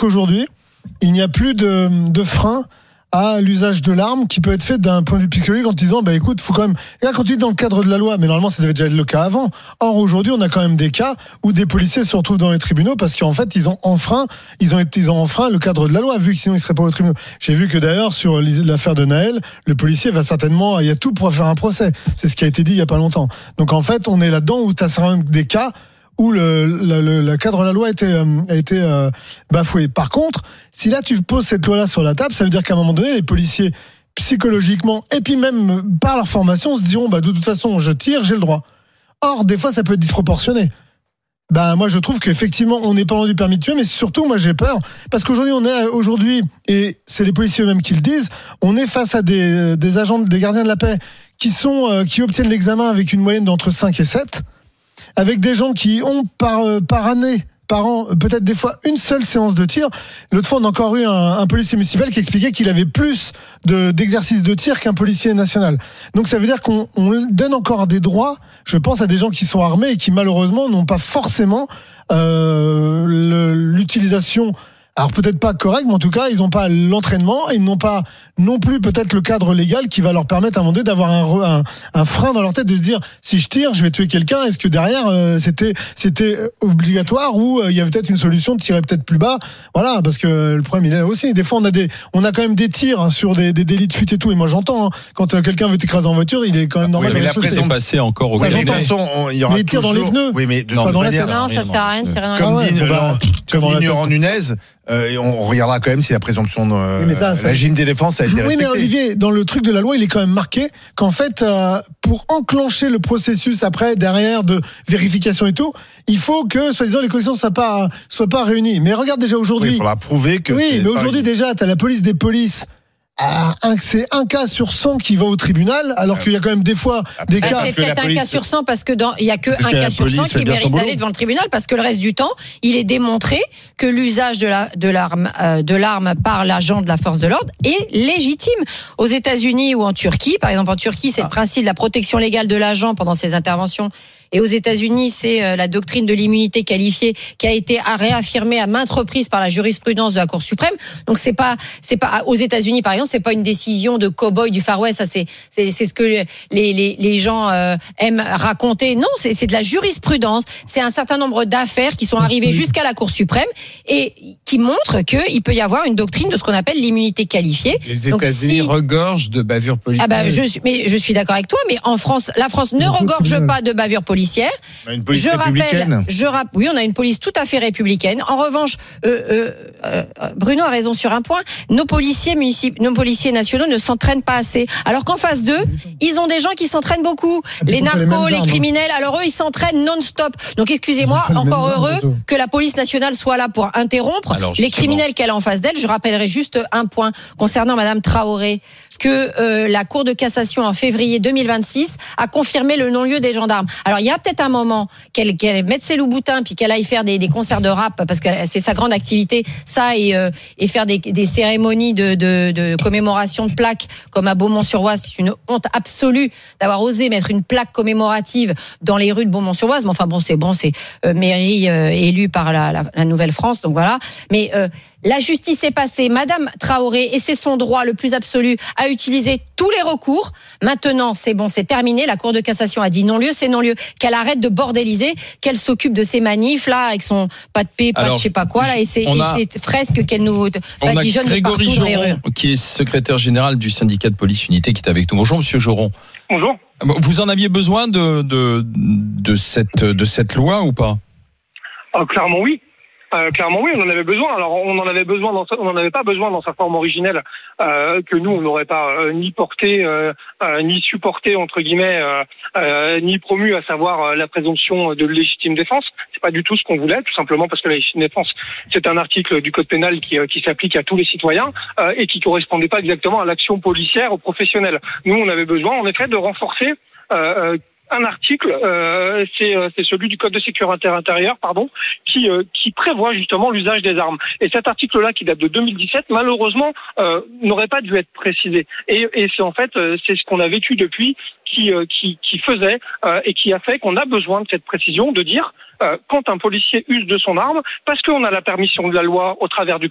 qu'aujourd'hui, il n'y a plus de frein à l'usage de l'arme qui peut être fait d'un point de vue psychologique en te disant écoute, faut quand même, et là quand tu dis dans le cadre de la loi, mais normalement ça devait déjà être le cas avant. Or aujourd'hui on a quand même des cas où des policiers se retrouvent dans les tribunaux parce qu'en fait ils ont enfreint le cadre de la loi, vu que sinon ils seraient pas aux tribunaux. J'ai vu que d'ailleurs sur l'affaire de Naël, le policier va certainement, il y a tout pour faire un procès, c'est ce qui a été dit il y a pas longtemps. Donc en fait on est là-dedans où tu as des cas où le cadre de la loi a été bafoué. Par contre, si là tu poses cette loi-là sur la table, ça veut dire qu'à un moment donné, les policiers, psychologiquement, et puis même par leur formation, se diront de toute façon, je tire, j'ai le droit. Or, des fois, ça peut être disproportionné. Moi, je trouve qu'effectivement, on n'est pas loin du permis de tuer, mais surtout, moi, j'ai peur. Parce qu'aujourd'hui, et c'est les policiers eux-mêmes qui le disent, on est face à des agents, des gardiens de la paix qui obtiennent l'examen avec une moyenne d'entre 5 et 7. Avec des gens qui ont par an, peut-être des fois une seule séance de tir. L'autre fois, on a encore eu un policier municipal qui expliquait qu'il avait plus d'exercices de tir qu'un policier national. Donc ça veut dire qu'on donne encore des droits, je pense, à des gens qui sont armés et qui malheureusement n'ont pas forcément l'utilisation. Alors peut-être pas correct, mais en tout cas, ils n'ont pas l'entraînement et ils n'ont pas non plus peut-être le cadre légal qui va leur permettre à un moment donné d'avoir un frein dans leur tête, de se dire si je tire, je vais tuer quelqu'un. Est-ce que derrière c'était obligatoire ou il y avait peut-être une solution de tirer peut-être plus bas. Voilà, parce que le problème il est là aussi. Des fois on a quand même des tirs sur des délits de fuite et tout. Et moi j'entends quand quelqu'un veut t'écraser en voiture, il est quand même normal. Oui, mais la prison passée encore au ça, il y aura tirs dans les pneus. Oui, mais pas dans la tête. Non, ça sert à rien de tirer dans les pneus. Comme dit Laurent Nunez. Et on regardera quand même si la présomption de régime des défenses a été respectée. Oui, mais Olivier, dans le truc de la loi, il est quand même marqué qu'en fait, pour enclencher le processus après, derrière, de vérification et tout, il faut que, soi-disant, les conditions soient pas réunies. Mais regarde déjà aujourd'hui. Oui, il faudra prouver que. Oui, mais aujourd'hui déjà, t'as la police des polices. C'est un cas sur 100 qui va au tribunal, alors qu'il y a quand même des fois des cas. C'est peut-être un cas sur 100 parce que il y a que un cas sur 100 qui mérite d'aller devant le tribunal, parce que le reste du temps, il est démontré que l'usage de l'arme par l'agent de la force de l'ordre est légitime. Aux États-Unis ou en Turquie, par exemple en Turquie, c'est le principe de la protection légale de l'agent pendant ses interventions. Et aux États-Unis, c'est la doctrine de l'immunité qualifiée qui a été réaffirmée à maintes reprises par la jurisprudence de la Cour suprême. Donc c'est pas aux États-Unis par exemple, c'est pas une décision de cow-boy du Far West. Ça c'est ce que les gens aiment raconter. Non, c'est de la jurisprudence. C'est un certain nombre d'affaires qui sont arrivées jusqu'à la Cour suprême et qui montrent que il peut y avoir une doctrine de ce qu'on appelle l'immunité qualifiée. Les États-Unis regorgent de bavures policières. Je suis d'accord avec toi, mais en France, la France ne regorge pas de bavures policières. Une police républicaine. Oui, on a une police tout à fait républicaine. En revanche, Bruno a raison sur un point. Nos policiers nationaux ne s'entraînent pas assez. Alors qu'en face d'eux, ils ont des gens qui s'entraînent beaucoup. Les narcos, les criminels. Alors eux, ils s'entraînent non-stop. Donc excusez-moi, encore heureux que la police nationale soit là pour interrompre les criminels qu'elle a en face d'elle. Je rappellerai juste un point concernant Madame Traoré, que la Cour de cassation en février 2026 a confirmé le non-lieu des gendarmes. Alors il y a peut-être un moment qu'elle mette ses loups-boutins puis qu'elle aille faire des concerts de rap, parce que c'est sa grande activité, ça, et faire des cérémonies de commémoration de plaques comme à Beaumont-sur-Oise. C'est une honte absolue d'avoir osé mettre une plaque commémorative dans les rues de Beaumont-sur-Oise. Mais enfin c'est mairie élue par la Nouvelle-France, donc voilà. Mais la justice est passée. Madame Traoré, et c'est son droit le plus absolu, à utiliser tous les recours. Maintenant, c'est bon, c'est terminé. La Cour de cassation a dit non-lieu, c'est non-lieu. Qu'elle arrête de bordéliser, qu'elle s'occupe de ses manifs, là, avec son pas de paix, pas de je sais pas quoi, là, et ces fresques qu'elle nous badigeonne de partout dans les rues. Joron, qui est secrétaire général du syndicat de police Unité, qui est avec nous. Bonjour, monsieur Joron. Bonjour. Vous en aviez besoin de cette loi ou pas? Clairement oui. Clairement oui, on en avait besoin. Alors on n'en avait pas besoin dans sa forme originelle que nous on n'aurait pas ni porté ni supporté entre guillemets ni promu, à savoir la présomption de légitime défense. C'est pas du tout ce qu'on voulait, tout simplement parce que la légitime défense c'est un article du code pénal qui s'applique à tous les citoyens et qui correspondait pas exactement à l'action policière ou professionnelle. Nous on avait besoin en effet de renforcer un article, c'est celui du Code de sécurité intérieure, qui prévoit justement l'usage des armes. Et cet article-là, qui date de 2017, malheureusement, n'aurait pas dû être précisé. Et c'est en fait, c'est ce qu'on a vécu depuis, qui faisait et qui a fait qu'on a besoin de cette précision, de dire quand un policier use de son arme, parce qu'on a la permission de la loi au travers du